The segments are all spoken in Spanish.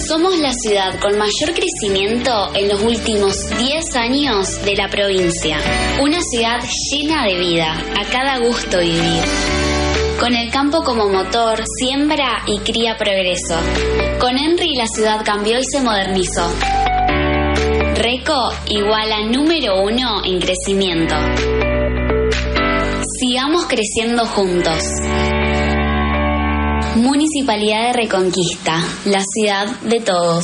Somos la ciudad con mayor crecimiento en los últimos 10 años de la provincia. Una ciudad llena de vida, a cada gusto vivir. Con el campo como motor, siembra y cría progreso. Con Henry la ciudad cambió y se modernizó. Reco igual a número 1 en crecimiento. Sigamos creciendo juntos. Municipalidad de Reconquista, la ciudad de todos.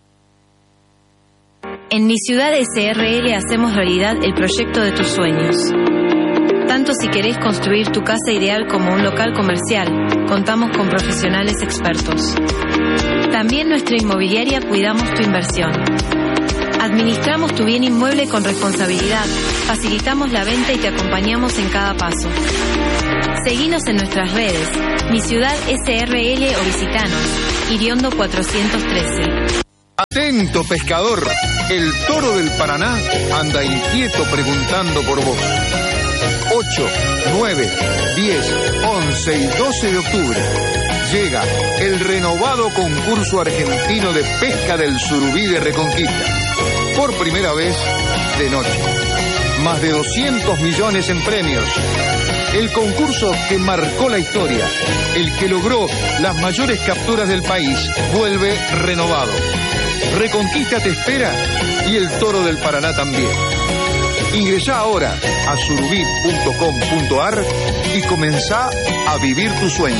En Mi Ciudad SRL hacemos realidad el proyecto de tus sueños. Tanto si querés construir tu casa ideal como un local comercial, contamos con profesionales expertos. También nuestra inmobiliaria cuidamos tu inversión. Administramos tu bien inmueble con responsabilidad, facilitamos la venta y te acompañamos en cada paso. Seguinos en nuestras redes, Mi Ciudad SRL o visitanos, Iriondo 413. Atento, pescador, el toro del Paraná anda inquieto preguntando por vos. 8, 9, 10, 11 y 12 de octubre llega el renovado concurso argentino de pesca del surubí de Reconquista. Por primera vez de noche. Más de 200 millones en premios. El concurso que marcó la historia, el que logró las mayores capturas del país, vuelve renovado. Reconquista te espera y el Toro del Paraná también. Ingresá ahora a surubí.com.ar y comenzá a vivir tu sueño.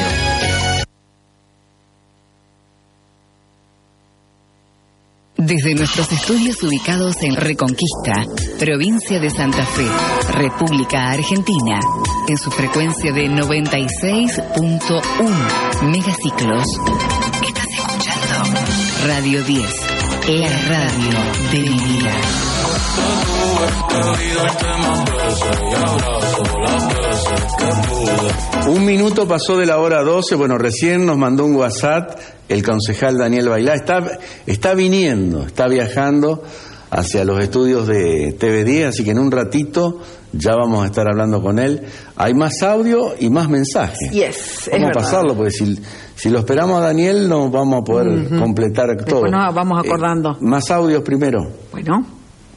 Desde nuestros estudios ubicados en Reconquista, provincia de Santa Fe, República Argentina, en su frecuencia de 96.1 megaciclos, estás escuchando Radio 10, la radio de mi vida. Un minuto pasó de la hora 12, bueno, recién nos mandó un WhatsApp el concejal Daniel Bailá, está viniendo, está viajando hacia los estudios de TV10, así que en un ratito ya vamos a estar hablando con él. Hay más audio y más mensajes. Yes, vamos a pasarlo, porque si lo esperamos a Daniel no vamos a poder completar todo. Después nos vamos acordando. Más audios primero. Bueno.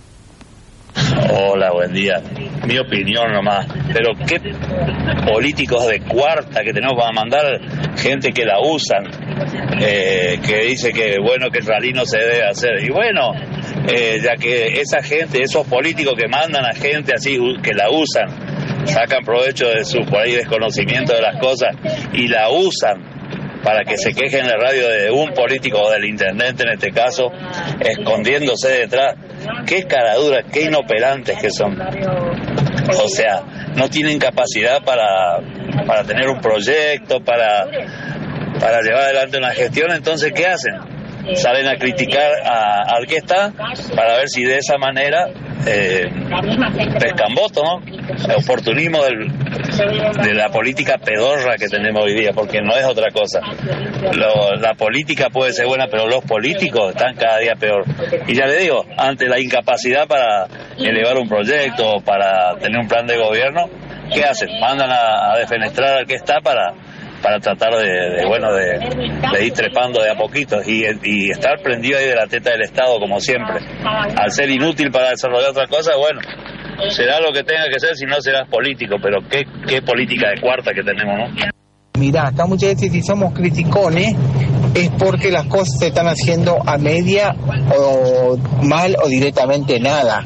Hola, buen día. Mi opinión nomás, pero qué políticos de cuarta que tenemos para mandar gente que la usan, que dice que bueno, que el rally no se debe hacer. Y bueno, ya que esa gente, esos políticos que mandan a gente así, que la usan, sacan provecho de su por ahí desconocimiento de las cosas y la usan para que se quejen en la radio de un político o del intendente en este caso, escondiéndose detrás. Qué caraduras, qué inoperantes que son. O sea, no tienen capacidad para tener un proyecto, para llevar adelante una gestión. Entonces, ¿qué hacen? Salen a criticar al que está para ver si de esa manera pescan votos, ¿no? El oportunismo de la política pedorra que tenemos hoy día, porque no es otra cosa. La política puede ser buena, pero los políticos están cada día peor. Y ya le digo, ante la incapacidad para elevar un proyecto, para tener un plan de gobierno, ¿qué hacen? Mandan a defenestrar al que está para tratar de ir trepando de a poquito y estar prendido ahí de la teta del Estado como siempre. Al ser inútil para desarrollar otra cosa, bueno, será lo que tenga que ser, si no serás político, pero qué política de cuarta que tenemos, ¿no? Mirá, acá muchas veces si somos criticones es porque las cosas se están haciendo a media o mal o directamente nada.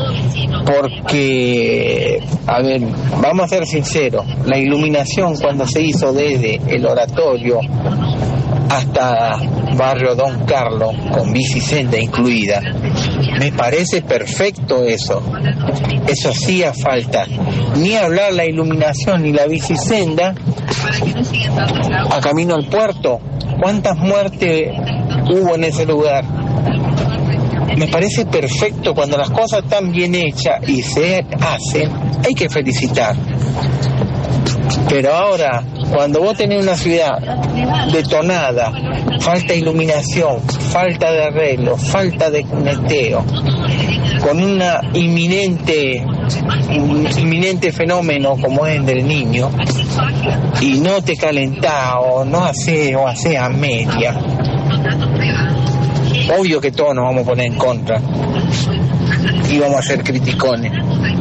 Porque, a ver, vamos a ser sinceros, la iluminación cuando se hizo desde el oratorio hasta Barrio Don Carlos, con bicisenda incluida, me parece perfecto eso hacía falta. Ni hablar la iluminación ni la bicisenda a camino al puerto. ¿Cuántas muertes hubo en ese lugar? Me parece perfecto. Cuando las cosas están bien hechas y se hacen, hay que felicitar. Pero ahora, cuando vos tenés una ciudad detonada, falta iluminación, falta de arreglo, falta de neteo, con un inminente fenómeno como es el del Niño, y no te calentás o no haces a media, Obvio que todos nos vamos a poner en contra y vamos a ser criticones.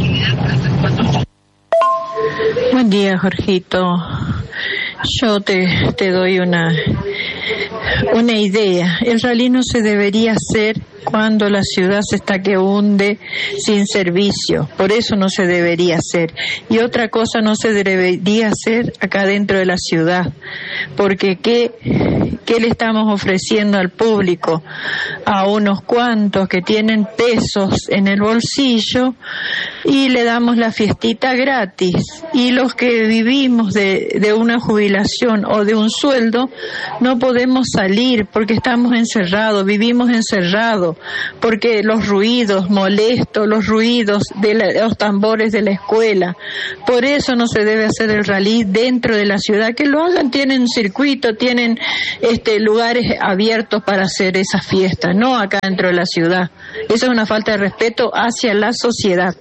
Buen día, Jorgito. Yo te doy una idea. El rally no se debería hacer cuando la ciudad se está que hunde sin servicio. Por eso no se debería hacer. Y otra cosa no se debería hacer acá dentro de la ciudad. Porque ¿qué le estamos ofreciendo al público? A unos cuantos que tienen pesos en el bolsillo y le damos la fiestita gratis. Y los que vivimos de una jubilación o de un sueldo no podemos salir porque estamos encerrados, vivimos encerrados, porque los ruidos molestos, los ruidos de los tambores de la escuela. Por eso no se debe hacer el rally dentro de la ciudad. Que lo hagan, tienen circuito, tienen lugares abiertos para hacer esas fiestas, no acá dentro de la ciudad. Eso es una falta de respeto hacia la sociedad.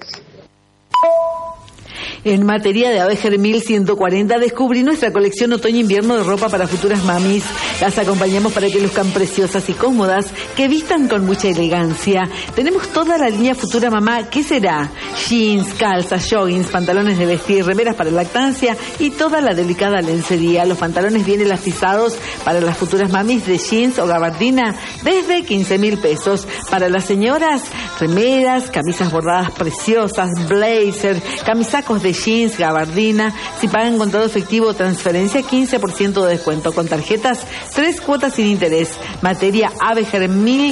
En materia de Abeger 1140, descubrí nuestra colección otoño-invierno de ropa para futuras mamis. Las acompañamos para que luzcan preciosas y cómodas, que vistan con mucha elegancia. Tenemos toda la línea Futura Mamá. ¿Qué será? Jeans, calzas, joggings, pantalones de vestir, remeras para lactancia y toda la delicada lencería. Los pantalones bien elastizados para las futuras mamis de jeans o gabardina desde 15.000 pesos. Para las señoras, remeras, camisas bordadas preciosas, blazer, camisacos de jeans, gabardina. Si pagan con todo efectivo o transferencia, 15% de descuento. Con tarjetas, 3 cuotas sin interés. Materia Abeger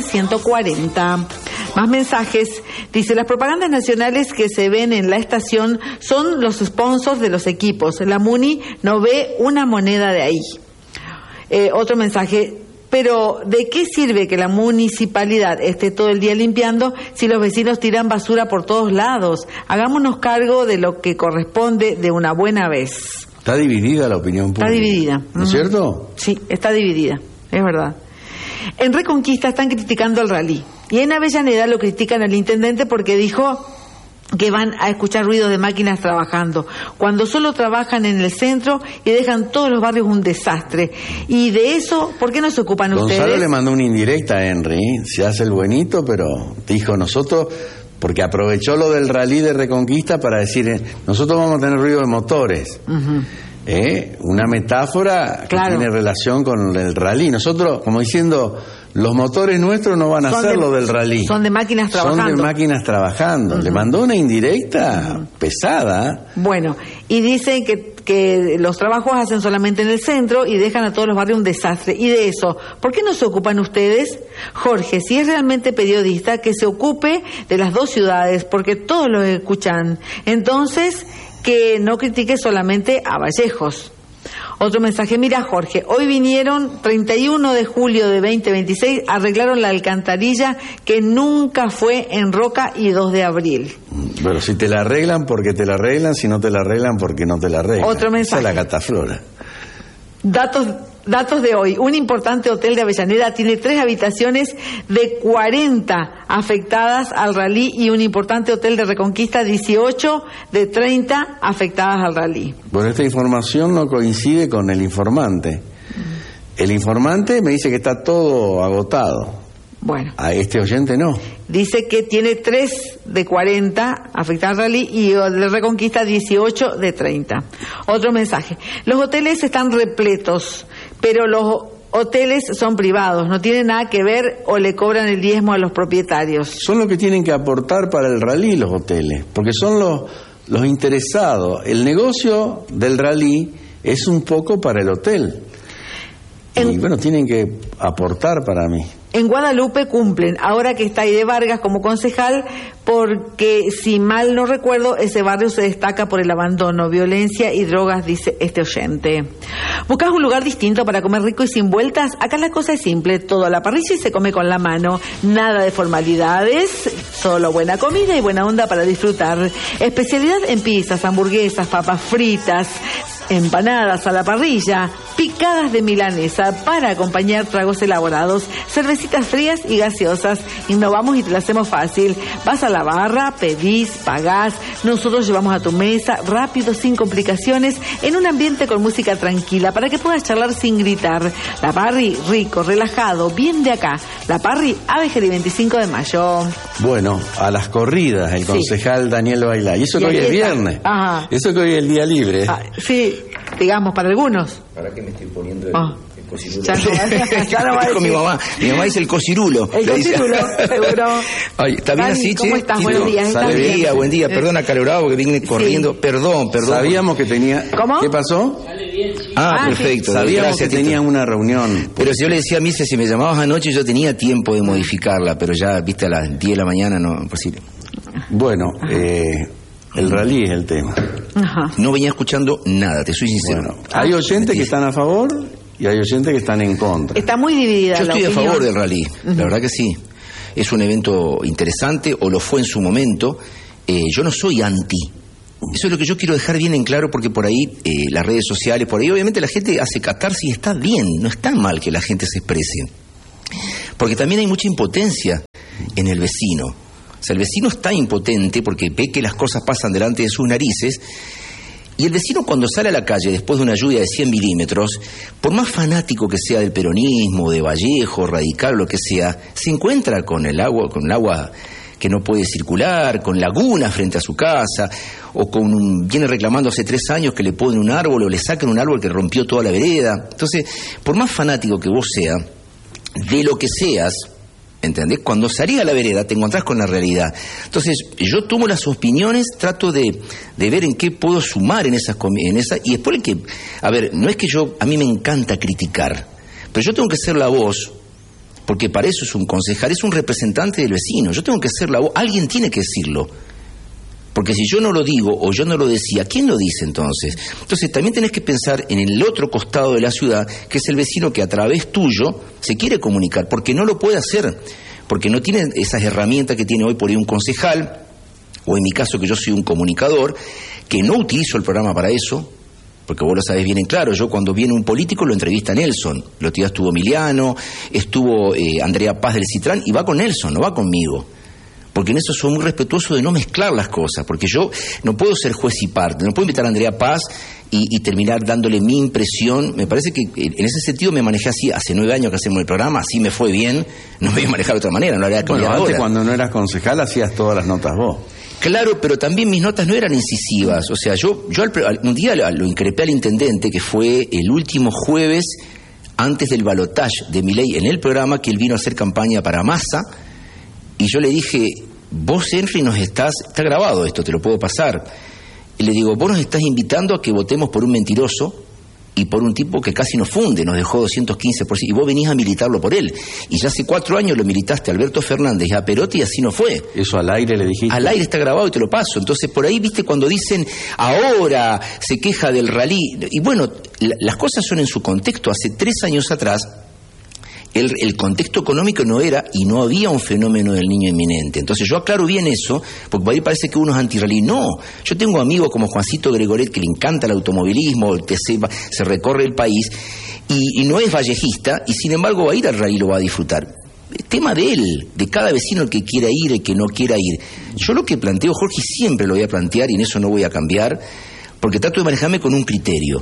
1140. Más mensajes. Dice, las propagandas nacionales que se ven en la estación son los sponsors de los equipos. La MUNI no ve una moneda de ahí. Otro mensaje. Pero, ¿de qué sirve que la municipalidad esté todo el día limpiando si los vecinos tiran basura por todos lados? Hagámonos cargo de lo que corresponde de una buena vez. Está dividida la opinión pública. Está dividida. ¿No es cierto? Sí, está dividida, es verdad. En Reconquista están criticando al rally. Y en Avellaneda lo critican al intendente porque dijo que van a escuchar ruidos de máquinas trabajando, cuando solo trabajan en el centro y dejan todos los barrios un desastre. Y de eso, ¿por qué no se ocupan ustedes? Gonzalo le mandó una indirecta a Henry, se hace el buenito, pero dijo nosotros, porque aprovechó lo del rally de Reconquista para decir, nosotros vamos a tener ruido de motores. Uh-huh. Una metáfora que tiene relación con el rally. Nosotros, como diciendo, los motores nuestros no van a ser lo del rally. Son de máquinas trabajando. Son de máquinas trabajando. Uh-huh. Le mandó una indirecta pesada. Bueno, y dicen que los trabajos hacen solamente en el centro y dejan a todos los barrios un desastre. Y de eso, ¿por qué no se ocupan ustedes? Jorge, si es realmente periodista, que se ocupe de las dos ciudades, porque todos los escuchan. Entonces, que no critique solamente a Vallejos. Otro mensaje, mira Jorge, hoy vinieron 31 de julio de 2026, arreglaron la alcantarilla que nunca fue en Roca y 2 de abril. Pero si te la arreglan, porque te la arreglan, si no te la arreglan, porque no te la arreglan. Otro mensaje. Esa es la cataflora. Datos de hoy. Un importante hotel de Avellaneda tiene 3 habitaciones de 40 afectadas al rally y un importante hotel de Reconquista 18 de 30 afectadas al rally. Bueno, esta información no coincide con el informante. El informante me dice que está todo agotado. Bueno. A este oyente no. Dice que tiene 3 de 40 afectadas al rally y de Reconquista 18 de 30. Otro mensaje. Los hoteles están repletos, pero los hoteles son privados, no tienen nada que ver o le cobran el diezmo a los propietarios. Son los que tienen que aportar para el rally los hoteles, porque son los interesados. El negocio del rally es un poco para el hotel. Y bueno, tienen que aportar para mí. En Guadalupe cumplen, ahora que está Aide Vargas como concejal, porque si mal no recuerdo, ese barrio se destaca por el abandono, violencia y drogas, dice este oyente. ¿Buscas un lugar distinto para comer rico y sin vueltas? Acá la cosa es simple, todo a la parrilla y se come con la mano. Nada de formalidades, solo buena comida y buena onda para disfrutar. Especialidad en pizzas, hamburguesas, papas fritas. empanadas a la parrilla, picadas de milanesa para acompañar tragos elaborados, cervecitas frías y gaseosas. Innovamos y te lo hacemos fácil. Vas a la barra, pedís, pagás, nosotros llevamos a tu mesa, rápido, sin complicaciones, en un ambiente con música tranquila para que puedas charlar sin gritar. La Parry, rico, relajado, bien de acá. La Parry, Abejerí 25 de mayo. Bueno, a las corridas, el concejal Daniel Bailá. Y eso que hoy es viernes. Ajá. Eso que hoy es el día libre. Sí, digamos, para algunos. ¿Para qué me estoy poniendo el cocirulo? Ya no va a decir. Mi mamá dice el cocirulo. El cocirulo, seguro. Ay, ¿está bien así, che? ¿Cómo estás? Buenos días. Buen día. Perdón, acalorado porque vine corriendo. Sí. Perdón. Sabíamos que tenía... ¿Cómo? ¿Qué pasó? Perfecto. Sí. Sabíamos Gracias, que tenían una reunión. Pero si yo le decía a Misa, si me llamabas anoche, yo tenía tiempo de modificarla, pero ya, viste, a las 10 de la mañana no es posible. Bueno, el rally es el tema. Ajá. No venía escuchando nada, te soy sincero. Bueno, hay oyentes que están a favor y hay oyentes que están en contra. Está muy dividida. Yo estoy la a opinión. favor del rally, la verdad que sí. Es un evento interesante, o lo fue en su momento. Yo no soy anti. Eso es lo que yo quiero dejar bien en claro, porque por ahí, las redes sociales, por ahí obviamente la gente hace catarsis y está bien, no está mal que la gente se exprese. Porque también hay mucha impotencia en el vecino. O sea, el vecino está impotente porque ve que las cosas pasan delante de sus narices. Y el vecino, cuando sale a la calle después de una lluvia de 100 milímetros, por más fanático que sea del peronismo, de Vallejo, radical, lo que sea, se encuentra con el agua que no puede circular, con lagunas frente a su casa, o viene reclamando hace 3 años que le ponen un árbol o le sacan un árbol que rompió toda la vereda. Entonces, por más fanático que vos seas, de lo que seas, ¿entendés? Cuando salís a la vereda te encontrás con la realidad. Entonces, yo tomo las opiniones, trato de ver en qué puedo sumar en esa, y después no es que a mí me encanta criticar, pero yo tengo que ser la voz, porque para eso es un concejal, es un representante del vecino. Yo tengo que ser la voz, alguien tiene que decirlo. Porque si yo no lo digo o yo no lo decía, ¿quién lo dice entonces? Entonces también tenés que pensar en el otro costado de la ciudad, que es el vecino que a través tuyo se quiere comunicar, porque no lo puede hacer, porque no tiene esas herramientas que tiene hoy por ahí un concejal, o en mi caso que yo soy un comunicador, que no utilizo el programa para eso, porque vos lo sabés bien en claro. Yo cuando viene un político lo entrevista a Nelson. El otro día estuvo Emiliano, estuvo Andrea Paz del Citrán, y va con Nelson, no va conmigo. Porque en eso soy muy respetuoso de no mezclar las cosas, porque yo no puedo ser juez y parte, no puedo invitar a Andrea Paz y terminar dándole mi impresión. Me parece que en ese sentido me manejé así, hace 9 años que hacemos el programa, así me fue bien, no me voy a manejar de otra manera, no lo haría cambiar ahora. Antes, cuando no eras concejal, hacías todas las notas vos. Claro, pero también mis notas no eran incisivas. O sea, yo un día lo increpé al intendente, que fue el último jueves antes del balotaje de Milei en el programa, que él vino a hacer campaña para Massa, y yo le dije: vos, Henry, está grabado esto, te lo puedo pasar. Y le digo: vos nos estás invitando a que votemos por un mentiroso y por un tipo que casi nos funde, nos dejó 215%, y vos venís a militarlo por él. Y ya hace 4 años lo militaste a Alberto Fernández y a Perotti, y así no fue. ¿Eso al aire le dijiste? Al aire está grabado y te lo paso. Entonces, por ahí, viste, cuando dicen ahora se queja del rally, y bueno, las cosas son en su contexto. Hace 3 años atrás, el contexto económico no era, y no había un fenómeno del niño inminente. Entonces yo aclaro bien eso, porque por ahí parece que uno es antirrally. No, yo tengo amigos como Juancito Gregoret, que le encanta el automovilismo, se recorre el país, y no es vallejista, y sin embargo va a ir al rally y lo va a disfrutar. El tema de él, de cada vecino, el que quiera ir, el que no quiera ir. Yo lo que planteo, Jorge, siempre lo voy a plantear, y en eso no voy a cambiar, porque trato de manejarme con un criterio.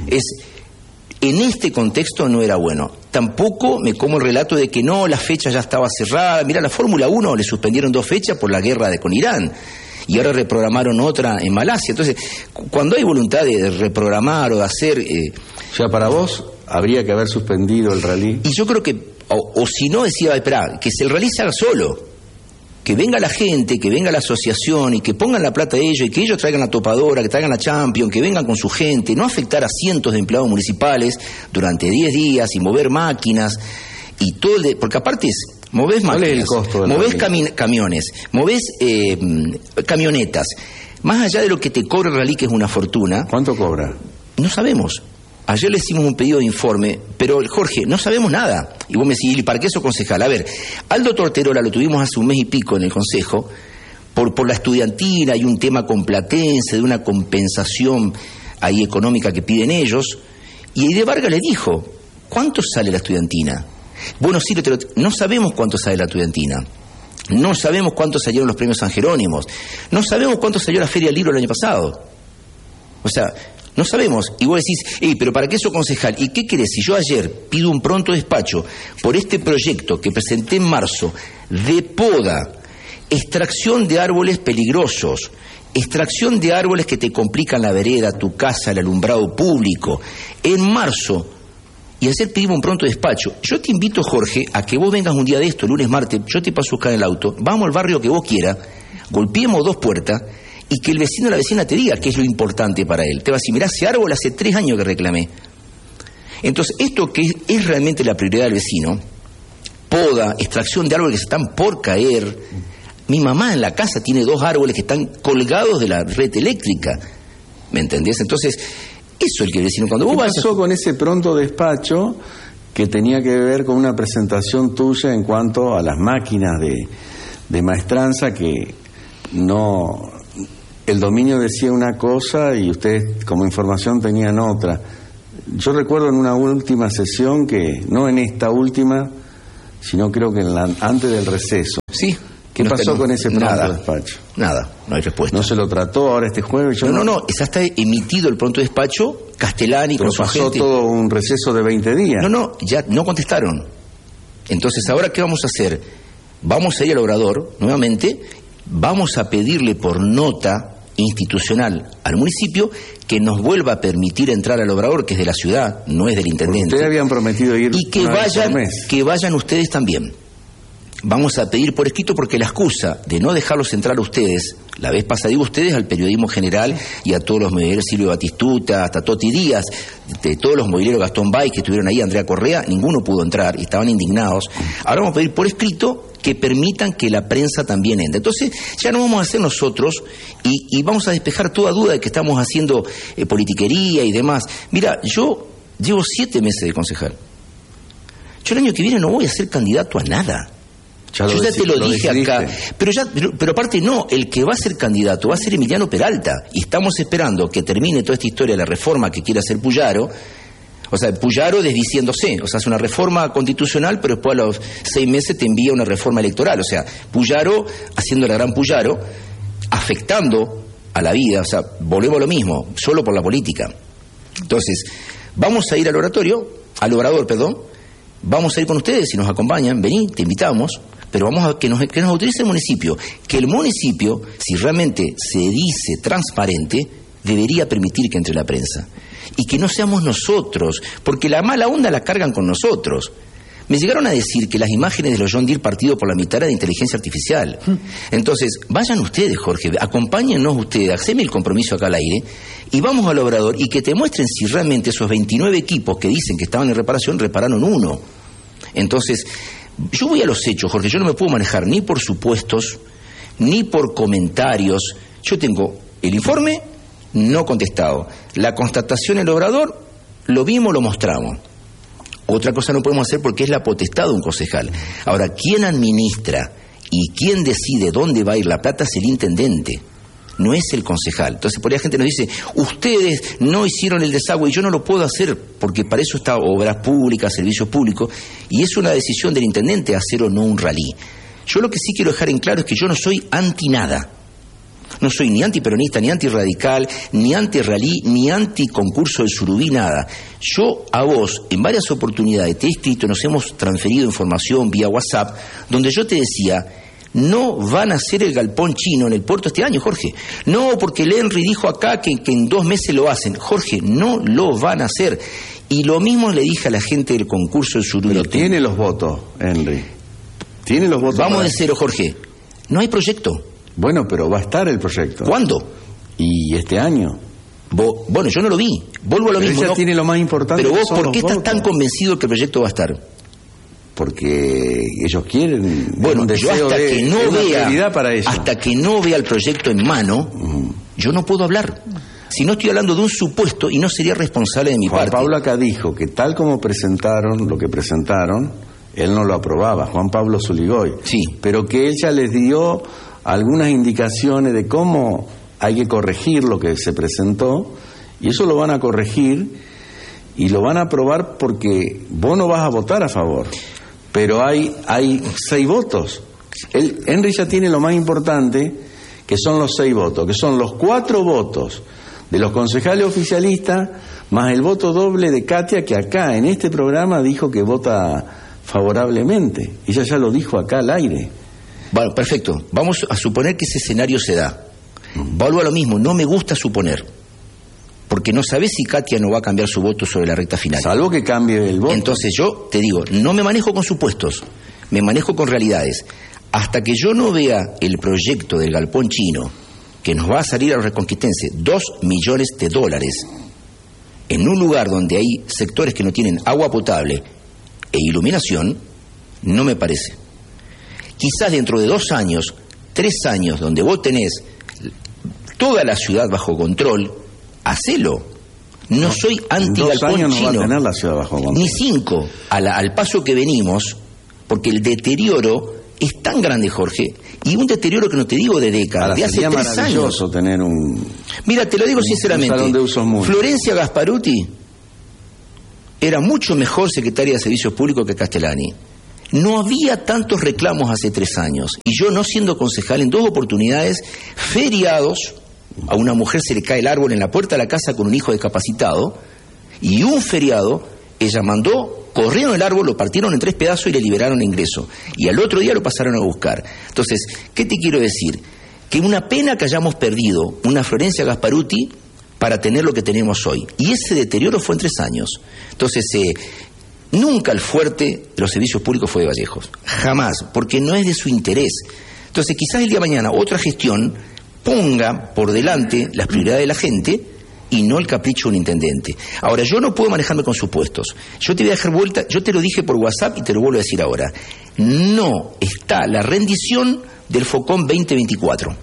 En este contexto no era bueno. Tampoco me como el relato de que no, la fecha ya estaba cerrada. Mira, la Fórmula 1 le suspendieron 2 fechas por la guerra con Irán, y ahora reprogramaron otra en Malasia. Entonces, cuando hay voluntad de reprogramar o de hacer... O sea, para vos habría que haber suspendido el rally. Y yo creo que, o si no, decía: espera, que el rally se haga solo. Que venga la gente, que venga la asociación, y que pongan la plata de ellos, y que ellos traigan la topadora, que traigan la Champions, que vengan con su gente, no afectar a cientos de empleados municipales durante 10 días, y mover máquinas, y todo porque aparte movés máquinas, ¿cuál es el costo movés camiones, movés camionetas, más allá de lo que te cobra el rally, que es una fortuna. ¿Cuánto cobra? No sabemos. Ayer le hicimos un pedido de informe, pero, Jorge, no sabemos nada. Y vos me decís: ¿y para qué sos concejal? A ver, Aldo Torterola lo tuvimos hace 1 mes y pico en el consejo, por la estudiantina, hay un tema con Platense, de una compensación ahí económica que piden ellos, y de Vargas le dijo, ¿cuánto sale la estudiantina? Bueno, sí, no sabemos cuánto sale la estudiantina. No sabemos cuánto salieron los premios San Jerónimos. No sabemos cuánto salió la Feria del Libro el año pasado. O sea, no sabemos. Y vos decís, pero ¿para qué eso, concejal? ¿Y qué querés? Si yo ayer pido un pronto despacho por este proyecto que presenté en marzo de poda, extracción de árboles peligrosos, extracción de árboles que te complican la vereda, tu casa, el alumbrado público, en marzo, y ayer pedimos un pronto despacho. Yo te invito, Jorge, a que vos vengas un día de esto, lunes, martes, yo te paso a buscar en el auto, vamos al barrio que vos quieras, golpeemos 2 puertas y que el vecino o la vecina te diga qué es lo importante para él. Te va a decir, mirá, ese árbol hace 3 años que reclamé. Entonces, esto que es realmente la prioridad del vecino, poda, extracción de árboles que se están por caer. Mi mamá en la casa tiene 2 árboles que están colgados de la red eléctrica. ¿Me entendés? Entonces, eso es el que el vecino, cuando vos ¿Qué pasó con ese pronto despacho que tenía que ver con una presentación tuya en cuanto a las máquinas de maestranza, que no, el dominio decía una cosa y ustedes como información tenían otra? Yo recuerdo en una última sesión, que no en esta última, sino creo que antes del receso. Sí. ¿Qué pasó con ese pronto despacho? Nada, no hay respuesta. ¿No se lo trató ahora este jueves? No, ya está emitido el pronto despacho. Castellani con su pasó gente. Todo un receso de 20 días. No, ya no contestaron. Entonces, ¿ahora qué vamos a hacer? Vamos a ir al obrador, nuevamente, vamos a pedirle por nota institucional al municipio que nos vuelva a permitir entrar al obrador, que es de la ciudad, no es del intendente. Ustedes habían prometido ir y que vayan ustedes también. Vamos a pedir por escrito, porque la excusa de no dejarlos entrar a ustedes, la vez pasada, digo ustedes, al periodismo general y a todos los mobileros, Silvio Batistuta, hasta Toti Díaz, de todos los mobileros, Gastón Bay, que estuvieron ahí, Andrea Correa, ninguno pudo entrar y estaban indignados. Ahora vamos a pedir por escrito que permitan que la prensa también entre. Entonces, ya no vamos a hacer nosotros y vamos a despejar toda duda de que estamos haciendo politiquería y demás. Mira, yo llevo 7 meses de concejal. Yo el año que viene no voy a ser candidato a nada. Yo ya te lo dije acá, pero aparte no, el que va a ser candidato va a ser Emiliano Peralta, y estamos esperando que termine toda esta historia de la reforma que quiere hacer Puyaro. O sea, Puyaro desdiciéndose, o sea, hace una reforma constitucional, pero después a los 6 meses te envía una reforma electoral. O sea, Puyaro haciendo la gran Puyaro, afectando a la vida. O sea, volvemos a lo mismo, solo por la política. Entonces, vamos a ir al obrador, vamos a ir con ustedes, si nos acompañan, vení, te invitamos. Pero vamos a que nos autorice el municipio, que el municipio, si realmente se dice transparente, debería permitir que entre la prensa. Y que no seamos nosotros, porque la mala onda la cargan con nosotros. Me llegaron a decir que las imágenes de los John Deere partidos por la mitad era de inteligencia artificial. Entonces, vayan ustedes, Jorge, acompáñennos ustedes, haceme el compromiso acá al aire, y vamos al obrador y que te muestren si realmente esos 29 equipos que dicen que estaban en reparación, repararon uno. Entonces, yo voy a los hechos, Jorge. Yo no me puedo manejar ni por supuestos, ni por comentarios. Yo tengo el informe no contestado, la constatación en el obrador, lo vimos, lo mostramos. Otra cosa no podemos hacer porque es la potestad de un concejal. Ahora, ¿quién administra y quién decide dónde va a ir la plata? Es el intendente, no es el concejal. Entonces, por ahí la gente nos dice, ustedes no hicieron el desagüe, y yo no lo puedo hacer porque para eso está obras públicas, servicios públicos, y es una decisión del intendente hacer o no un ralí. Yo lo que sí quiero dejar en claro es que yo no soy anti nada. No soy ni antiperonista, ni antirradical, ni anti-ralí, ni anti-concurso del Surubí, nada. Yo a vos, en varias oportunidades, te he escrito, nos hemos transferido información vía WhatsApp, donde yo te decía, no van a hacer el galpón chino en el puerto este año, Jorge. No, porque el Henry dijo acá que en 2 meses lo hacen. Jorge, no lo van a hacer. Y lo mismo le dije a la gente del concurso del Surubí. Pero tiene los votos, Henry. Tiene los votos. Vamos de cero, Jorge. No hay proyecto. Bueno, pero va a estar el proyecto. ¿Cuándo? Y este año. Bueno, yo no lo vi. Vuelvo a lo mismo. Ella tiene lo más importante. Pero vos, ¿por qué estás tan convencido que el proyecto va a estar? Porque ellos quieren. Bueno, yo hasta que no vea el proyecto en mano, yo no puedo hablar. Si no estoy hablando de un supuesto y no sería responsable de mi parte. Juan Pablo acá dijo que tal como presentaron lo que presentaron, él no lo aprobaba, Juan Pablo Zuligoy. Sí. Pero que él ya les dio algunas indicaciones de cómo hay que corregir lo que se presentó Y eso lo van a corregir y lo van a aprobar porque vos no vas a votar a favor. Pero hay 6 votos. Henry ya tiene lo más importante, que son los 6 votos, que son los 4 votos de los concejales oficialistas, más el voto doble de Katia, que acá en este programa dijo que vota favorablemente. Ella ya lo dijo acá al aire. Bueno, perfecto. Vamos a suponer que ese escenario se da. Vuelvo a lo mismo, no me gusta suponer, porque no sabés si Katia no va a cambiar su voto sobre la recta final. Salvo que cambie el voto. Entonces yo te digo, no me manejo con supuestos, me manejo con realidades. Hasta que yo no vea el proyecto del galpón chino, que nos va a salir a los reconquistenses $2 millones, en un lugar donde hay sectores que no tienen agua potable e iluminación, no me parece. Quizás dentro de 2 años, 3 años, donde vos tenés toda la ciudad bajo control, hacelo. No soy anti-galpón chino. No va a tener la ciudad bajo control. Ni 5, al paso que venimos, porque el deterioro es tan grande, Jorge, y un deterioro que no te digo de décadas, de hace 3 años. Tener un... Mira, te lo digo sinceramente, salón de usos múltiples. Florencia Gasparuti era mucho mejor secretaria de Servicios Públicos que Castellani. No había tantos reclamos hace 3 años, y yo, no siendo concejal, en 2 oportunidades, feriados, a una mujer se le cae el árbol en la puerta de la casa con un hijo discapacitado, y un feriado, ella mandó, corrieron el árbol, lo partieron en 3 pedazos y le liberaron el ingreso. Y al otro día lo pasaron a buscar. Entonces, ¿qué te quiero decir? Que una pena que hayamos perdido una Florencia Gasparuti para tener lo que tenemos hoy. Y ese deterioro fue en 3 años. Entonces, nunca el fuerte de los servicios públicos fue de Vallejos. Jamás, porque no es de su interés. Entonces, quizás el día de mañana otra gestión ponga por delante las prioridades de la gente y no el capricho de un intendente. Ahora, yo no puedo manejarme con supuestos. Yo te voy a dejar vuelta, yo te lo dije por WhatsApp y te lo vuelvo a decir ahora. No está la rendición del FOCOM 2024.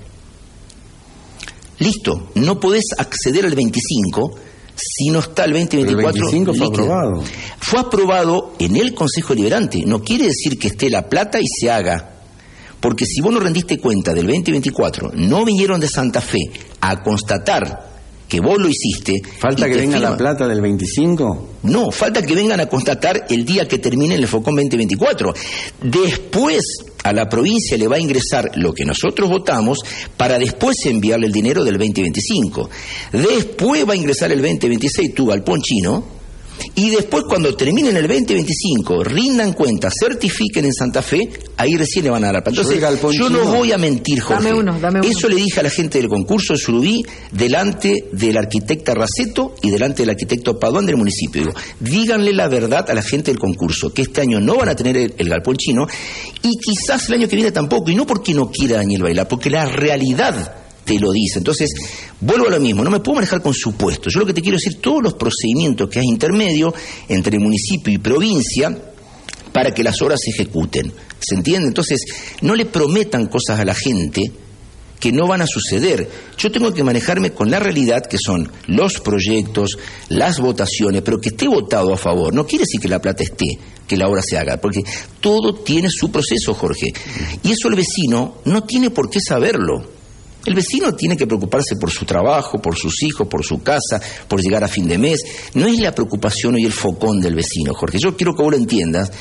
Listo, no podés acceder al 25 si no está el 2024. El 25 fue aprobado. Fue aprobado en el Consejo Deliberante. No quiere decir que esté la plata y se haga. Porque si vos no rendiste cuenta del 2024, no vinieron de Santa Fe a constatar que vos lo hiciste. ¿Falta que venga la plata del 25? No, falta que vengan a constatar el día que termine el FOCOM 2024. Después a la provincia le va a ingresar lo que nosotros votamos para después enviarle el dinero del 2025. Después va a ingresar el 2026 tu galpón chino. Y después, cuando terminen el 2025, rindan cuenta, certifiquen en Santa Fe, ahí recién le van a dar la plata. Entonces, yo no voy a mentir, Jorge. Dame uno. Eso le dije a la gente del concurso de Surubí, delante de la arquitecta Raceto y delante del arquitecto Paduán del municipio. Digo, díganle la verdad a la gente del concurso, que este año no van a tener el galpón chino, y quizás el año que viene tampoco, y no porque no quiera Daniel Bailar, porque la realidad te lo dice. Entonces, vuelvo a lo mismo, no me puedo manejar con supuestos. Yo lo que te quiero decir, todos los procedimientos que hay intermedio entre municipio y provincia para que las obras se ejecuten. ¿Se entiende? Entonces, no le prometan cosas a la gente que no van a suceder. Yo tengo que manejarme con la realidad, que son los proyectos, las votaciones, pero que esté votado a favor. No quiere decir que la plata esté, que la obra se haga, porque todo tiene su proceso, Jorge. Y eso el vecino no tiene por qué saberlo. El vecino tiene que preocuparse por su trabajo, por sus hijos, por su casa, por llegar a fin de mes. No es la preocupación hoy el focón del vecino, Jorge. Yo quiero que vos lo entiendas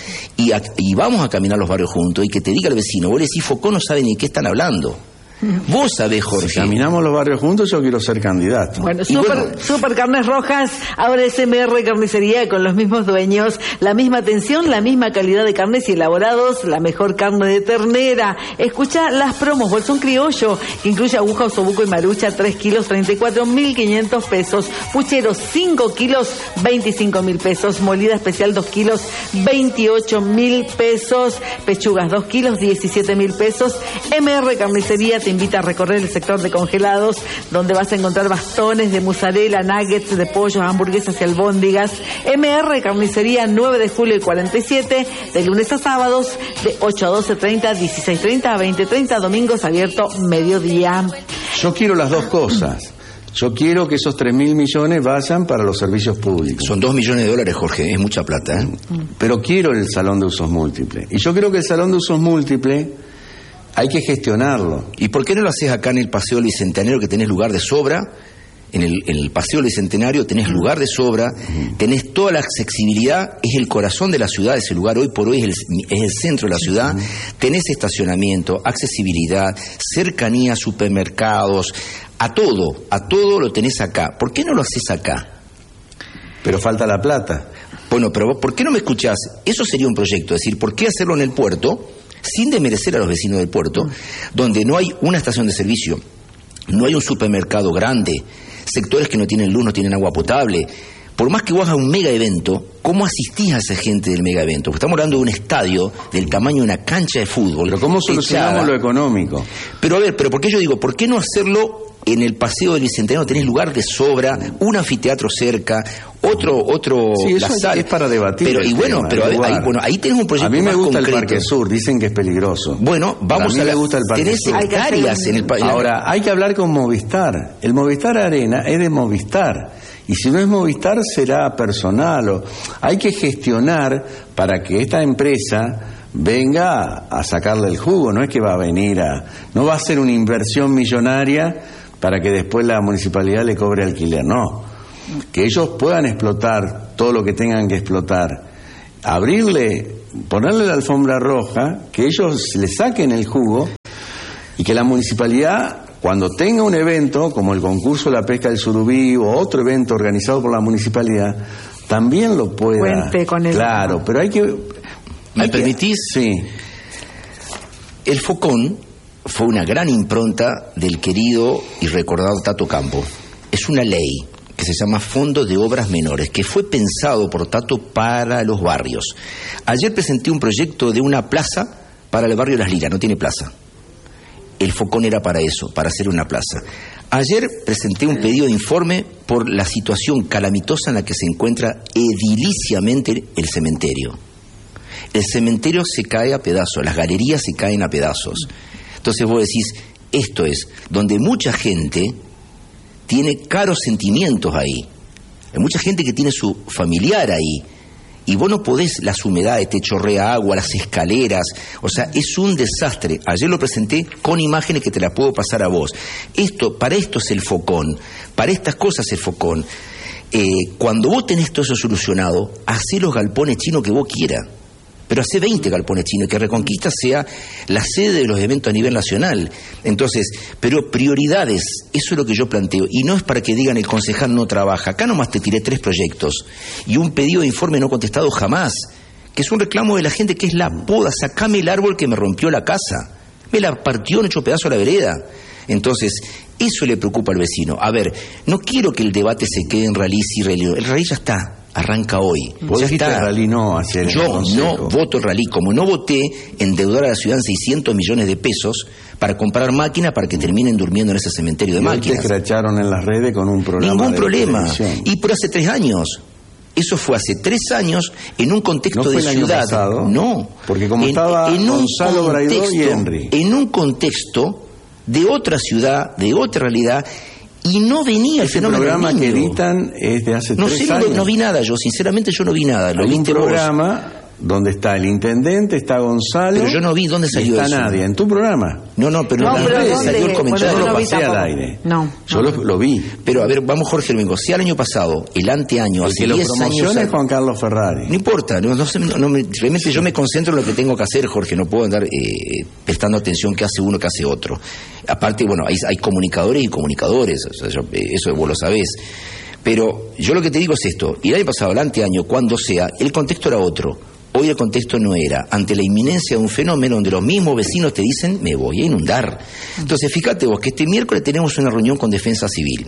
y vamos a caminar los barrios juntos y que te diga el vecino, vos le decís focón, no sabe ni de qué están hablando. Vos sabés, Jorge. Si caminamos los barrios juntos, yo quiero ser candidato. Bueno, Super Carnes Rojas, ahora es MR Carnicería, con los mismos dueños, la misma atención, la misma calidad de carnes y elaborados, la mejor carne de ternera. Escucha las promos, bolsón criollo, que incluye aguja, osobuco y marucha, 3 kilos, 34.500 pesos. Puchero, 5 kilos, 25.000 pesos. Molida especial, 2 kilos, 28.000 pesos. Pechugas, 2 kilos, 17.000 pesos. MR Carnicería te invita a recorrer el sector de congelados, donde vas a encontrar bastones de mozzarella, nuggets de pollo, hamburguesas y albóndigas. MR Carnicería, 9 de julio y 47, de lunes a sábados, de 8 a 12:30, 16:30 a 20:30, domingos abierto mediodía. Yo quiero las dos cosas. Yo quiero que esos 3.000 millones vayan para los servicios públicos. Son $2 millones, Jorge, es mucha plata, ¿eh? Pero quiero el salón de usos múltiples. Y yo creo que el salón de usos múltiples hay que gestionarlo. ¿Y por qué no lo haces acá en el Paseo del Bicentenario, que tenés lugar de sobra, en el Paseo del Bicentenario tenés lugar de sobra, tenés toda la accesibilidad, es el corazón de la ciudad, ese lugar hoy por hoy es el centro de la ciudad, tenés estacionamiento, accesibilidad, cercanía a supermercados, a todo lo tenés acá. ¿Por qué no lo haces acá? Pero falta la plata. Bueno, pero vos, ¿por qué no me escuchás? Eso sería un proyecto, es decir, ¿por qué hacerlo en el puerto, sin desmerecer a los vecinos del puerto, donde no hay una estación de servicio, no hay un supermercado grande, sectores que no tienen luz, no tienen agua potable? Por más que vos hagas un mega evento, ¿cómo asistís a esa gente del mega evento? Porque estamos hablando de un estadio del tamaño de una cancha de fútbol. Pero ¿cómo solucionamos lo económico? Pero a ver, ¿por qué yo digo, por qué no hacerlo en el Paseo del Bicentenario? Tenés lugar de sobra, un anfiteatro cerca, otro sí, la eso sala. Es para debatir. Pero ahí tenés un proyecto. A mí me gusta concreto. el Parque Sur, dicen que es peligroso. Bueno, vamos a mí me gusta el Parque tenés Sur. hectáreas en el Ahora, hay que hablar con Movistar. El Movistar Arena es de Movistar. Y si no es Movistar, será personal. Hay que gestionar para que esta empresa venga a sacarle el jugo. No es que va a venir no va a ser una inversión millonaria para que después la municipalidad le cobre alquiler. No. Que ellos puedan explotar todo lo que tengan que explotar. Ponerle la alfombra roja, que ellos le saquen el jugo y que la municipalidad, cuando tenga un evento como el concurso de la pesca del surubí o otro evento organizado por la municipalidad, también lo pueda. Cuente con el... Claro, pero hay que... ¿Me permitís? Sí. El Focón fue una gran impronta del querido y recordado Tato Campo. Es una ley que se llama Fondo de Obras Menores, que fue pensado por Tato para los barrios. Ayer presenté un proyecto de una plaza para el barrio Las Liras, no tiene plaza. El Focón era para eso, para hacer una plaza. Ayer presenté un pedido de informe por la situación calamitosa en la que se encuentra ediliciamente el cementerio. El cementerio se cae a pedazos, las galerías se caen a pedazos. Entonces vos decís, esto es donde mucha gente tiene caros sentimientos ahí. Hay mucha gente que tiene su familiar ahí. Y vos no podés, las humedades, te chorrea agua, las escaleras, o sea, es un desastre. Ayer lo presenté con imágenes que te las puedo pasar a vos. Para esto es el Focón, para estas cosas es el Focón. Cuando vos tenés todo eso solucionado, hacé los galpones chinos que vos quieras. Pero hace 20 galpones chinos, que Reconquista sea la sede de los eventos a nivel nacional. Entonces, pero prioridades, eso es lo que yo planteo. Y no es para que digan el concejal no trabaja. Acá nomás te tiré 3 proyectos y un pedido de informe no contestado jamás, que es un reclamo de la gente, que es la poda. Sacame el árbol que me rompió la casa. Me la partió, me echó pedazo a la vereda. Entonces, eso le preocupa al vecino. A ver, no quiero que el debate se quede en rally y rally. El rally ya está. Arranca hoy. Vos dijiste el rally no hacia el Yo consejo. no voto el rally, como no voté endeudar a la ciudad en 600 millones de pesos para comprar máquinas para que terminen durmiendo en ese cementerio de máquinas. Te escracharon en las redes con un programa. Ningún de problema. televisión. Y por hace 3 años. Eso fue hace 3 años en un contexto ¿No fue de el año ciudad. pasado? No. Porque como estaba Gonzalo Braidó y Henry. En un contexto de otra ciudad, de otra realidad. Y no venía el fenómeno del programa niño. que editan es de hace 3 años. No vi nada yo, sinceramente yo no vi nada. Lo Hay un viste vos. programa donde está el intendente, está Gonzalo. Pero yo no vi dónde salió está eso. Nadia, en tu programa. No, pero en las redes salió el comentario. Yo no lo vi pasé al tampoco. aire. No. Yo lo vi. Pero a ver, vamos Jorge Domingo, si al año pasado, el anteaño, El hace que lo 10 promociona años... es Juan Carlos Ferrari. No importa, realmente yo me concentro en lo que tengo que hacer, Jorge, no puedo andar prestando atención qué hace uno, qué hace otro. Aparte, bueno, hay comunicadores y comunicadores, o sea, eso vos lo sabés. Pero yo lo que te digo es esto, y el año pasado, el anteaño, cuando sea, el contexto era otro. Hoy el contexto no era, ante la inminencia de un fenómeno donde los mismos vecinos te dicen, me voy a inundar. Entonces, fíjate vos que este miércoles tenemos una reunión con Defensa Civil.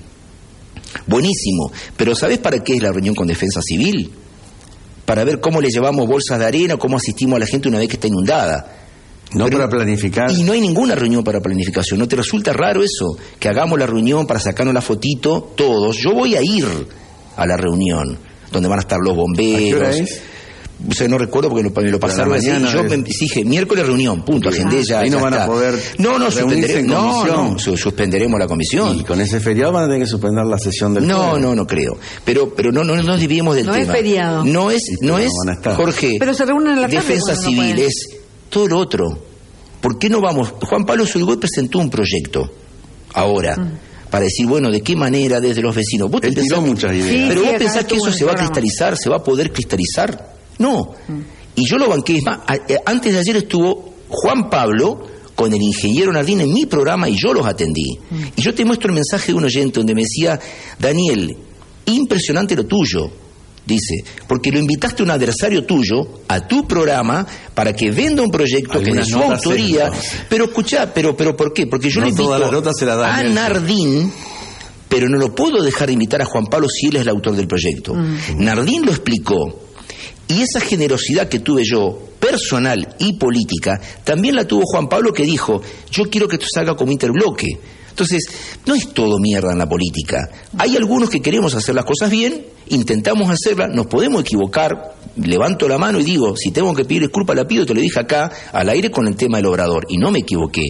Buenísimo, pero ¿sabés para qué es la reunión con Defensa Civil? Para ver cómo le llevamos bolsas de arena, cómo asistimos a la gente una vez que está inundada. No para planificar. Y no hay ninguna reunión para planificación. ¿No te resulta raro eso? Que hagamos la reunión para sacarnos la fotito todos. Yo voy a ir a la reunión, donde van a estar los bomberos. ¿A qué hora es? O sea, no recuerdo porque me lo pasaron así. Yo dije, miércoles reunión, punto, agendé ya. Ahí no ya van está. a poder suspenderemos la comisión. Y con ese feriado van a tener que suspender la sesión del No creo. Pero no nos dividimos del no tema. No es feriado. No es, Jorge, pero se reúnen en la tarde. Defensa Civil, es todo lo otro. ¿Por qué no vamos? Juan Pablo Zurigóy presentó un proyecto ahora para decir, bueno, de qué manera desde los vecinos. ¿Vos Él tiró muchas ideas. Pero vos pensás que eso se va a cristalizar, se va a poder cristalizar. No. Y yo lo banqué. Es más, antes de ayer estuvo Juan Pablo con el ingeniero Nardín en mi programa y yo los atendí. Y yo te muestro el mensaje de un oyente donde me decía, Daniel, impresionante lo tuyo. Dice, porque lo invitaste a un adversario tuyo a tu programa para que venda un proyecto que de su autoría. Pero escuchá, pero ¿por qué? Porque yo le invito a Nardín, pero no lo puedo dejar de invitar a Juan Pablo si él es el autor del proyecto. Nardín lo explicó. Y esa generosidad que tuve yo, personal y política, también la tuvo Juan Pablo, que dijo, yo quiero que esto salga como interbloque. Entonces, no es todo mierda en la política. Hay algunos que queremos hacer las cosas bien, intentamos hacerlas, nos podemos equivocar, levanto la mano y digo, si tengo que pedir disculpas la pido, te lo dije acá, al aire con el tema del Obrador, y no me equivoqué.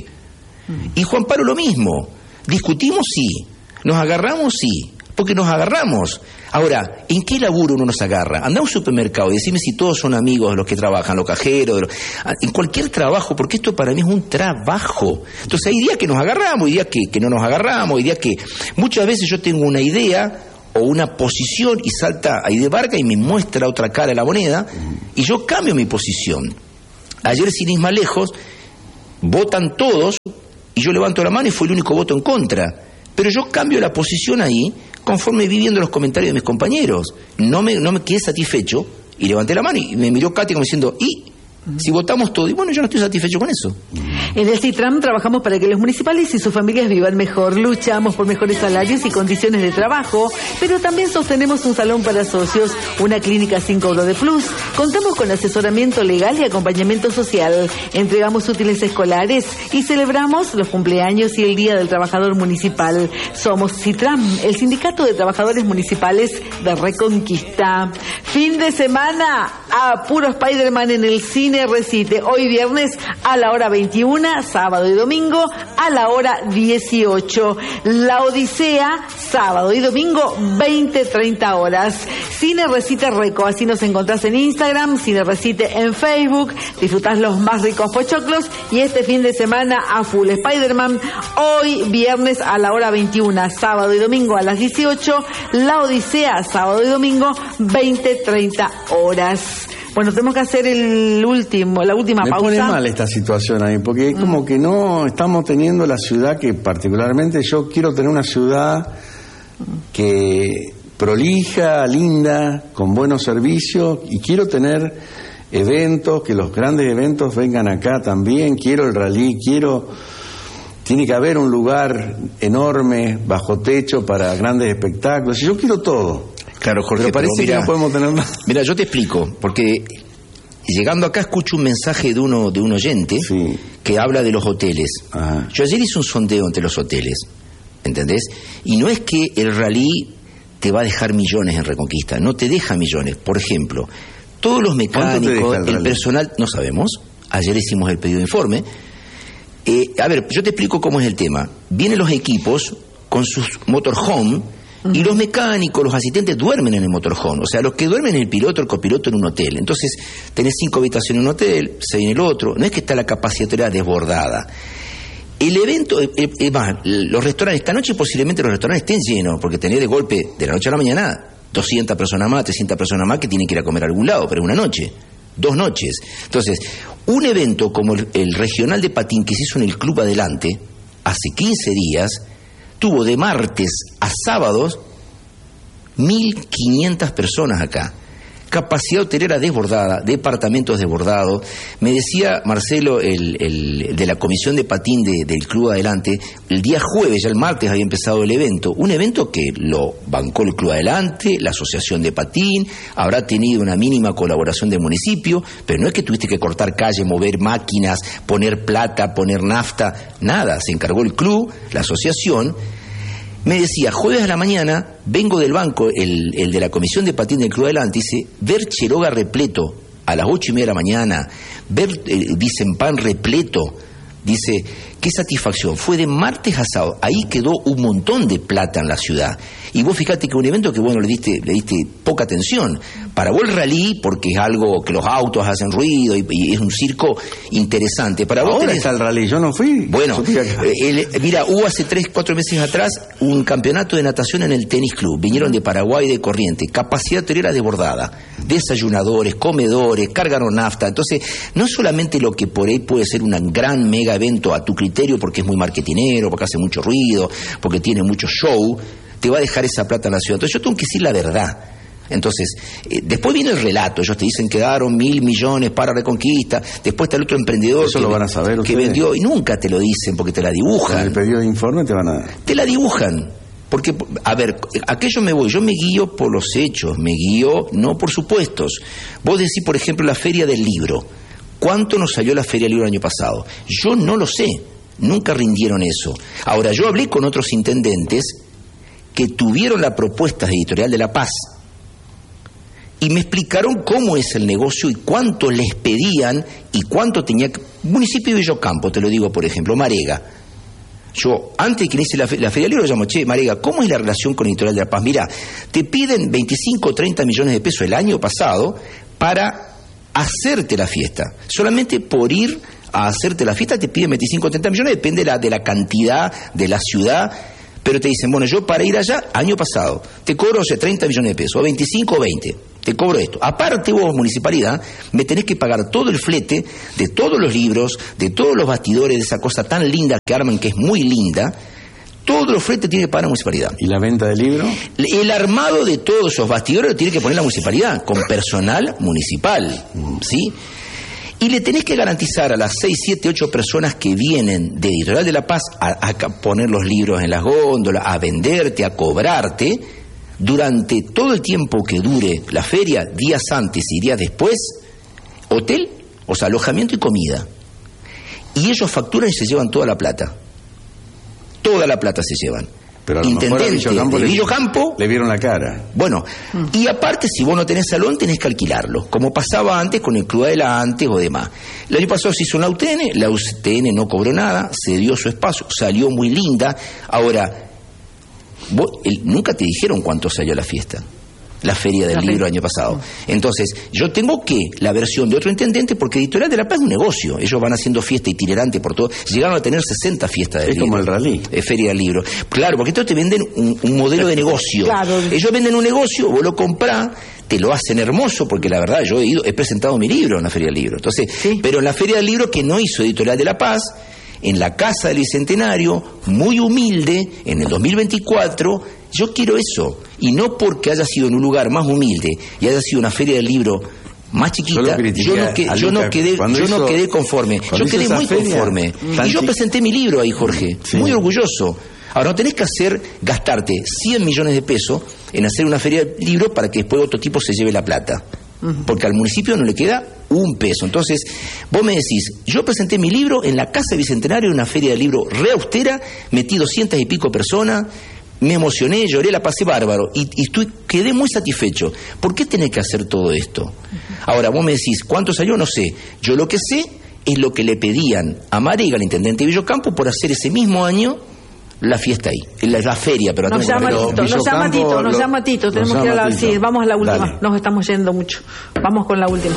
Y Juan Pablo lo mismo, discutimos sí, nos agarramos sí, porque nos agarramos. Ahora, ¿en qué laburo uno nos agarra? Anda a un supermercado y decime si todos son amigos de los que trabajan, los cajeros, en cualquier trabajo, porque esto para mí es un trabajo. Entonces hay días que nos agarramos, hay días que no nos agarramos, hay días que muchas veces yo tengo una idea o una posición y salta ahí de Barca y me muestra otra cara de la moneda y yo cambio mi posición. Ayer, sin ir más lejos, votan todos y yo levanto la mano y fue el único voto en contra. Pero yo cambio la posición ahí conforme vi viendo los comentarios de mis compañeros. No me quedé satisfecho y levanté la mano y me miró Katy como diciendo, ¿y si votamos todo? Y bueno, yo no estoy satisfecho con eso. En el CITRAM trabajamos para que los municipales y sus familias vivan mejor. Luchamos por mejores salarios y condiciones de trabajo, pero también sostenemos un salón para socios, una clínica sin cobro de plus. Contamos con asesoramiento legal y acompañamiento social. Entregamos útiles escolares y celebramos los cumpleaños y el Día del Trabajador Municipal. Somos CITRAM, el Sindicato de Trabajadores Municipales de Reconquista. Fin de semana a puro Spider-Man en el Cine Recite. Hoy viernes a la hora 21, sábado y domingo a la hora 18. La Odisea, sábado y domingo 20-30 horas. Cine Recite Reco, así nos encontrás en Instagram, Cine Recite en Facebook. Disfrutás los más ricos pochoclos y este fin de semana a full Spider-Man. Hoy viernes a la hora 21, sábado y domingo a las 18. La Odisea, sábado y domingo 20-30 horas. Bueno, tenemos que hacer la última pausa. Me pone mal esta situación ahí, porque es como que no estamos teniendo la ciudad que particularmente yo quiero tener una ciudad que prolija, linda, con buenos servicios, y quiero tener eventos, que los grandes eventos vengan acá también, quiero el rally, tiene que haber un lugar enorme, bajo techo, para grandes espectáculos, yo quiero todo. Claro, Jorge, pero parece que no podemos tener nada. Mira, yo te explico, porque llegando acá escucho un mensaje de un oyente que habla de los hoteles. Ajá. Yo ayer hice un sondeo entre los hoteles, ¿entendés? Y no es que el rally te va a dejar millones en Reconquista, no te deja millones. Por ejemplo, todos los mecánicos, el personal, no sabemos, ayer hicimos el pedido de informe. A ver, yo te explico cómo es el tema. Vienen los equipos con sus motorhome. Y los mecánicos, los asistentes duermen en el motorhome. O sea, los que duermen en el piloto, el copiloto en un hotel. Entonces, tenés 5 habitaciones en un hotel, 6 en el otro. No es que está la capacidad desbordada. El evento, los restaurantes, esta noche posiblemente los restaurantes estén llenos, porque tenés de golpe, de la noche a la mañana, 200 personas más, 300 personas más que tienen que ir a comer a algún lado, pero una noche, 2 noches. Entonces, un evento como el regional de patín que se hizo en el Club Adelante, hace 15 días, tuvo de martes a sábados 1.500 personas acá. Capacidad hotelera desbordada, departamentos desbordados. Me decía Marcelo, el de la comisión de patín del Club Adelante, el día jueves, ya el martes había empezado el evento. Un evento que lo bancó el Club Adelante, la Asociación de Patín, habrá tenido una mínima colaboración del municipio, pero no es que tuviste que cortar calle, mover máquinas, poner plata, poner nafta, nada. Se encargó el club, la asociación. Me decía, jueves a la mañana, vengo del banco, el de la comisión de patín del Club Adelante, dice, ver Cheroga repleto a las 8:30 de la mañana, ver Vicempan repleto, dice, qué satisfacción. Fue de martes a sábado. Ahí quedó un montón de plata en la ciudad. Y vos fíjate que un evento que, bueno, le diste poca atención. Para vos el rally, porque es algo que los autos hacen ruido y es un circo interesante. Para vos ahora está el rally, yo no fui. Bueno, mira, hubo hace 3-4 meses atrás un campeonato de natación en el Tenis Club. Vinieron de Paraguay y de Corrientes. Capacidad hotelera desbordada. Desayunadores, comedores, cargaron nafta. Entonces, no solamente lo que por ahí puede ser un gran mega evento a tu criterio, porque es muy marketinero, porque hace mucho ruido, porque tiene mucho show, te va a dejar esa plata en la ciudad. Entonces yo tengo que decir la verdad. Entonces, después viene el relato. Ellos te dicen que daron 1.000 millones para Reconquista. Después está el otro emprendedor eso lo van a saber que ustedes. Vendió, y nunca te lo dicen porque te la dibujan. En el pedido de informe te van a... Te la dibujan. Porque, a ver, ¿a qué yo me voy? Yo me guío por los hechos, me guío no por supuestos. Vos decís, por ejemplo, la Feria del Libro. ¿Cuánto nos salió la Feria del Libro el año pasado? Yo no lo sé. Nunca rindieron eso. Ahora, yo hablé con otros intendentes que tuvieron la propuesta de Editorial de La Paz y me explicaron cómo es el negocio y cuánto les pedían y cuánto tenía que... Municipio de Villocampo, te lo digo, por ejemplo, Marega. Yo, antes de que inicie la Feria del Libro, llamo, che, Marega, ¿cómo es la relación con Editorial de La Paz? Mirá, te piden 25 o 30 millones de pesos el año pasado para hacerte la fiesta. Solamente por ir a hacerte la fiesta te piden 25 o 30 millones, depende de la cantidad de la ciudad, pero te dicen, bueno, yo para ir allá, año pasado, te cobro 30 millones de pesos, o 25 o 20, te cobro esto. Aparte vos, municipalidad, me tenés que pagar todo el flete de todos los libros, de todos los bastidores, de esa cosa tan linda que arman, que es muy linda. Todos los fletes tiene que pagar la municipalidad. ¿Y la venta del libro? El armado de todos esos bastidores lo tiene que poner la municipalidad, con personal municipal, ¿sí? Y le tenés que garantizar a las 6, 7, 8 personas que vienen de Editorial de La Paz a poner los libros en las góndolas, a venderte, a cobrarte, durante todo el tiempo que dure la feria, días antes y días después, hotel, o sea, alojamiento y comida. Y ellos facturan y se llevan toda la plata. Toda la plata se llevan. Pero a lo mejor a Villocampo de Villocampo le vieron la cara. Bueno, y aparte, si vos no tenés salón, tenés que alquilarlo, como pasaba antes con el Club Adelante o demás. El año pasado se hizo una UTN, la UTN no cobró nada, se dio su espacio, salió muy linda. Ahora, nunca te dijeron cuánto salió la fiesta, la Feria del Libro el año pasado. Entonces, yo tengo la versión de otro intendente, porque Editorial de La Paz es un negocio. Ellos van haciendo fiesta itinerante por todo. Llegaron a tener 60 fiestas del libro. Es como el rally. Feria del Libro. Claro, porque estos te venden un modelo de negocio. Claro. Ellos venden un negocio, vos lo comprás, te lo hacen hermoso, porque la verdad yo he presentado mi libro en la Feria del Libro. Entonces, ¿sí? Pero en la Feria del Libro que no hizo Editorial de La Paz, en la Casa del Bicentenario, muy humilde, en el 2024, yo quiero eso. Y no porque haya sido en un lugar más humilde y haya sido una feria del libro más chiquita, yo no quedé conforme. Yo quedé muy conforme. Y yo presenté mi libro ahí, Jorge, muy orgulloso. Ahora, no tenés que gastarte 100 millones de pesos en hacer una feria del libro para que después otro tipo se lleve la plata. Porque al municipio no le queda un peso. Entonces, vos me decís, yo presenté mi libro en la Casa Bicentenario, una feria del libro re austera, metí 200 y pico personas, me emocioné, lloré, la pasé bárbaro y quedé muy satisfecho. ¿Por qué tenés que hacer todo esto? Ahora, vos me decís, ¿cuánto salió? No sé. Yo lo que sé es lo que le pedían a Marega, el intendente de Villocampo, por hacer ese mismo año la fiesta ahí, la feria. Pero nos llama Tito, tenemos que ir a sí, vamos a la última. Dale. Nos estamos yendo mucho. Vamos con la última.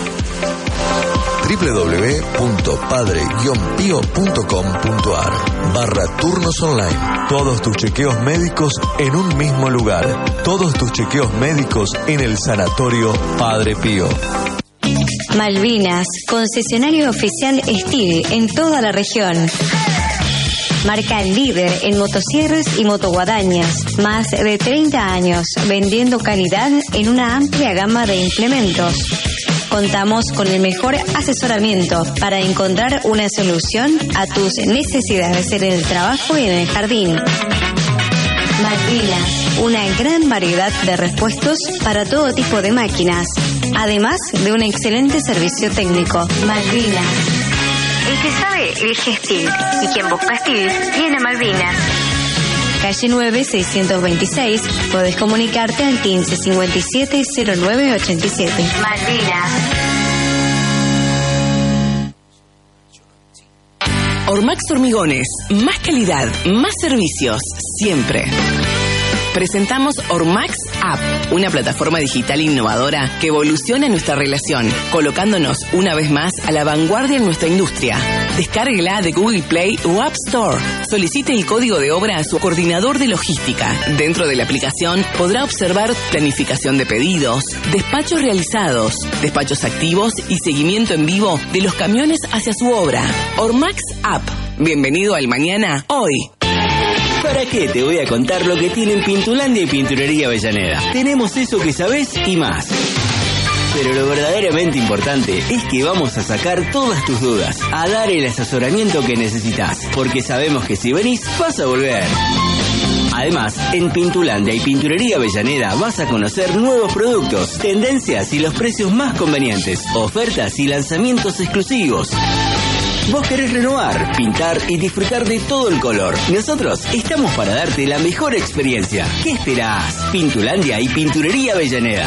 www.padre-pio.com.ar/turnos online. Todos tus chequeos médicos en un mismo lugar. Todos tus chequeos médicos en el Sanatorio Padre Pío. Malvinas, concesionario oficial Steel en toda la región. Marca líder en motosierras y motoguadañas. Más de 30 años vendiendo calidad en una amplia gama de implementos. Contamos con el mejor asesoramiento para encontrar una solución a tus necesidades en el trabajo y en el jardín. Malvinas, una gran variedad de repuestos para todo tipo de máquinas, además de un excelente servicio técnico. Malvinas. El que sabe, elige Steel. Y quien busca Steel, viene a Malvinas. Calle 9, 626. Podés comunicarte al 1557-0987. Malvinas. Ormax Hormigones, más calidad, más servicios, siempre. Presentamos Ormax App, una plataforma digital innovadora que evoluciona nuestra relación, colocándonos una vez más a la vanguardia en nuestra industria. Descárguela de Google Play o App Store. Solicite el código de obra a su coordinador de logística. Dentro de la aplicación podrá observar planificación de pedidos, despachos realizados, despachos activos y seguimiento en vivo de los camiones hacia su obra. Ormax App. Bienvenido al mañana, hoy. ¿Para qué te voy a contar lo que tienen Pintulandia y Pinturería Avellaneda? Tenemos eso que sabés y más. Pero lo verdaderamente importante es que vamos a sacar todas tus dudas, a dar el asesoramiento que necesitas, porque sabemos que si venís, vas a volver. Además, en Pintulandia y Pinturería Avellaneda vas a conocer nuevos productos, tendencias y los precios más convenientes, ofertas y lanzamientos exclusivos. Vos querés renovar, pintar y disfrutar de todo el color. Nosotros estamos para darte la mejor experiencia. ¿Qué esperás? Pintulandia y Pinturería Avellaneda.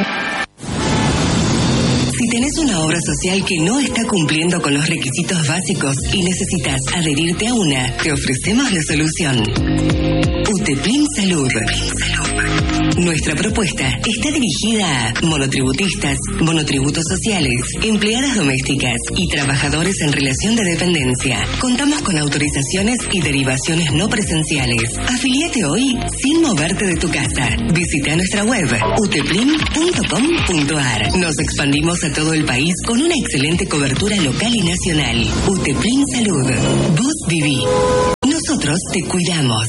Si tenés una obra social que no está cumpliendo con los requisitos básicos y necesitas adherirte a una, te ofrecemos la solución. UTEPLIN Salud. Nuestra propuesta está dirigida a monotributistas, monotributos sociales, empleadas domésticas y trabajadores en relación de dependencia. Contamos con autorizaciones y derivaciones no presenciales. Afiliate hoy sin moverte de tu casa. Visita nuestra web uteplin.com.ar. Nos expandimos a todo el país con una excelente cobertura local y nacional. UTEPLIN Salud. Vos viví. Nosotros te cuidamos.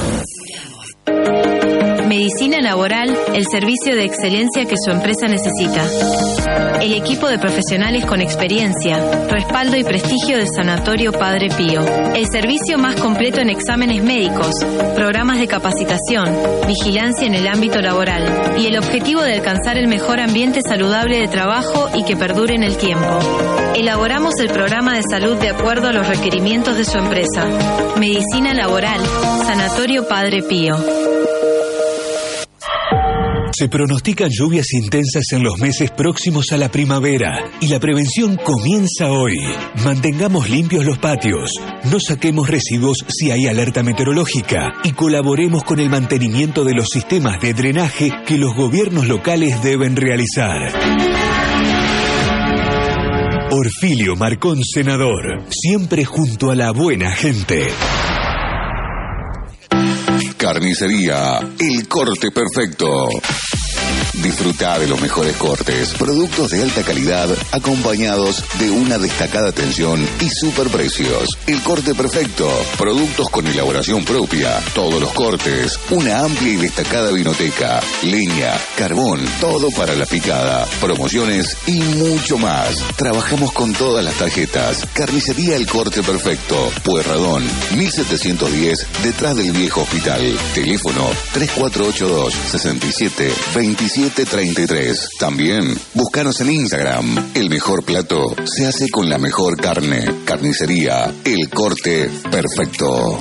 Medicina Laboral, el servicio de excelencia que su empresa necesita. El equipo de profesionales con experiencia, respaldo y prestigio de Sanatorio Padre Pío. El servicio más completo en exámenes médicos, programas de capacitación, vigilancia en el ámbito laboral y el objetivo de alcanzar el mejor ambiente saludable de trabajo y que perdure en el tiempo. Elaboramos el programa de salud de acuerdo a los requerimientos de su empresa. Medicina Laboral, Sanatorio Padre Pío. Se pronostican lluvias intensas en los meses próximos a la primavera y la prevención comienza hoy. Mantengamos limpios los patios, no saquemos residuos si hay alerta meteorológica y colaboremos con el mantenimiento de los sistemas de drenaje que los gobiernos locales deben realizar. Orfilio Marcón, senador, siempre junto a la buena gente. Carnicería El Corte Perfecto. Disfruta de los mejores cortes, productos de alta calidad, acompañados de una destacada atención y superprecios. El Corte Perfecto, productos con elaboración propia, todos los cortes, una amplia y destacada vinoteca, leña, carbón, todo para la picada, promociones y mucho más. Trabajamos con todas las tarjetas. Carnicería El Corte Perfecto, Pueyrredón, 1710, detrás del viejo hospital. Teléfono 3482 67 27 33. También búscanos en Instagram. El mejor plato se hace con la mejor carne. Carnicería El Corte Perfecto.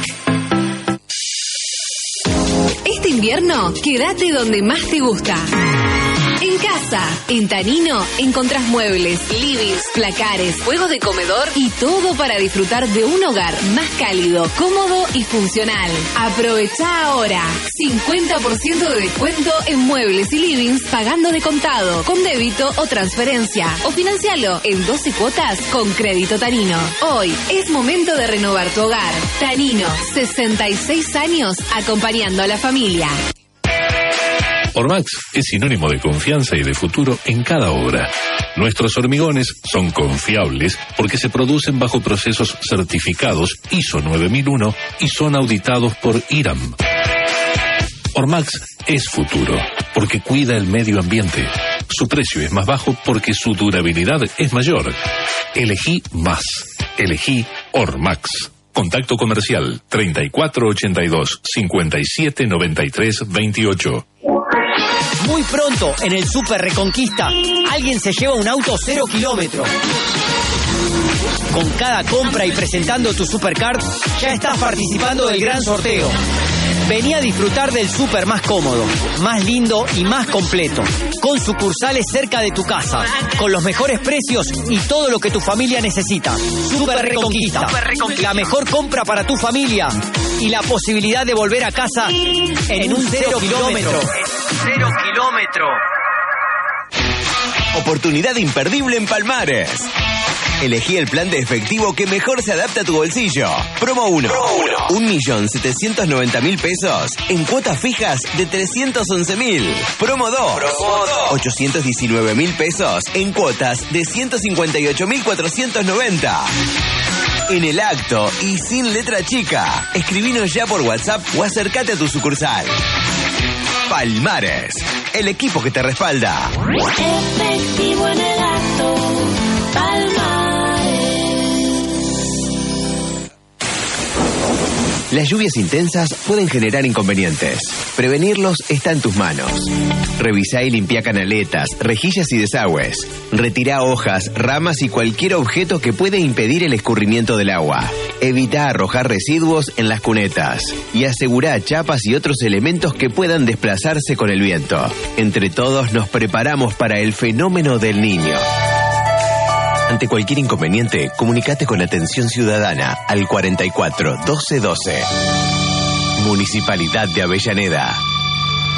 Este invierno, quédate donde más te gusta. En casa, en Tanino, encontrás muebles, livings, placares, juegos de comedor y todo para disfrutar de un hogar más cálido, cómodo y funcional. Aprovecha ahora 50% de descuento en muebles y livings pagando de contado, con débito o transferencia. O financialo en 12 cuotas con Crédito Tanino. Hoy es momento de renovar tu hogar. Tanino, 66 años acompañando a la familia. Ormax es sinónimo de confianza y de futuro en cada obra. Nuestros hormigones son confiables porque se producen bajo procesos certificados ISO 9001 y son auditados por IRAM. Ormax es futuro porque cuida el medio ambiente. Su precio es más bajo porque su durabilidad es mayor. Elegí más. Elegí Ormax. Contacto comercial 3482 5793 28. Muy pronto, en el Super Reconquista, alguien se lleva un auto 0 kilómetros. Con cada compra y presentando tu Supercard, ya estás participando del gran sorteo. Vení a disfrutar del súper más cómodo, más lindo y más completo, con sucursales cerca de tu casa, con los mejores precios y todo lo que tu familia necesita. Súper Reconquista, la mejor compra para tu familia y la posibilidad de volver a casa en un 0 kilómetro. 0 kilómetro. Oportunidad imperdible en Palmares. Elegí el plan de efectivo que mejor se adapta a tu bolsillo. Promo 1. 1.790.000 pesos en cuotas fijas de 311.000. Promo 2. 819.000 pesos en cuotas de 158.490. En el acto y sin letra chica. Escribinos ya por WhatsApp o acércate a tu sucursal. Palmares, el equipo que te respalda. Efectivo en el acto, Palmares. Las lluvias intensas pueden generar inconvenientes. Prevenirlos está en tus manos. Revisá y limpia canaletas, rejillas y desagües. Retirá hojas, ramas y cualquier objeto que pueda impedir el escurrimiento del agua. Evita arrojar residuos en las cunetas. Y asegurá chapas y otros elementos que puedan desplazarse con el viento. Entre todos nos preparamos para el fenómeno del Niño. Ante cualquier inconveniente, comunicate con Atención Ciudadana al 44 12 12. Municipalidad de Avellaneda.